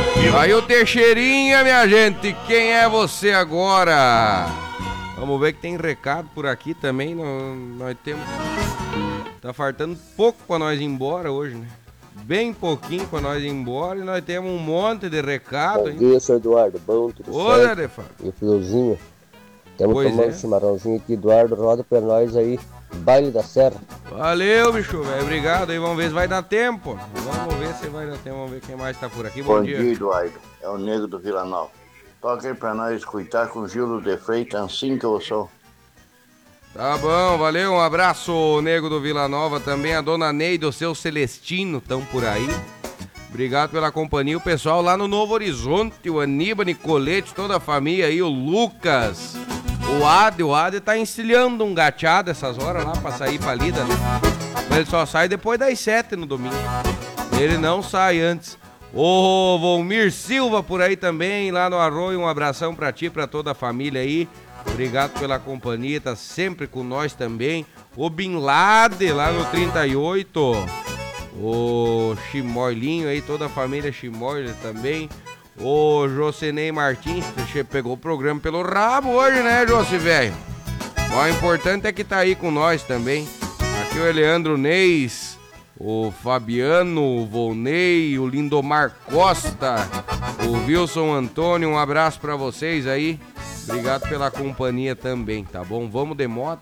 Aí o Teixeirinha, minha gente, quem é você agora? Vamos ver que tem recado por aqui também, nós temos... Tá faltando pouco pra nós ir embora hoje, né? Bem pouquinho pra nós ir embora e nós temos um monte de recado. Bom dia, seu Eduardo, bom, tudo certo? Defá. E o friozinho, estamos tomando chimarrãozinho aqui, Eduardo, roda pra nós aí, Baile da Serra. Valeu, bicho, velho, obrigado aí, vamos ver se vai dar tempo. Vamos ver se vai dar tempo, vamos ver quem mais tá por aqui. Bom dia, Eduardo, é o Nego do Vila Nova. Toca aí pra nós escutar com o Gildo de Freitas, assim que eu sou. Tá bom, valeu, um abraço, Nego do Vila Nova, também a dona Neide, o seu Celestino, estão por aí. Obrigado pela companhia, o pessoal lá no Novo Horizonte, o Aníbal, Nicolete, toda a família aí, o Lucas, o Ade tá encilhando um gateado essas horas lá pra sair pra lida, né? Mas ele só sai depois das 7 no domingo, ele não sai antes. O Volmir Silva por aí também, lá no Arroio, um abração pra ti, pra toda a família aí. Obrigado pela companhia, tá sempre com nós também. O Bin Laden lá no 38. O Chimoilinho aí, toda a família Chimoile também. O Jocenei Martins, você pegou o programa pelo rabo hoje, né, Josi, velho? O importante é que tá aí com nós também. Aqui o Eleandro Neis, o Fabiano, o Volney, o Lindomar Costa, o Wilson Antônio, um abraço pra vocês aí. Obrigado pela companhia também, tá bom? Vamos de moto.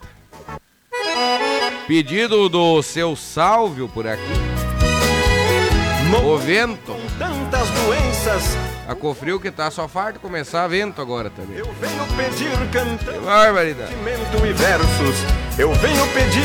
Pedido do seu Sálvio por aqui. O vento. Tantas doenças. A Cofrio que tá só farto começar vento agora também. Eu venho pedir cantando. Que barbaridade. Sentimento e versos. Eu venho pedir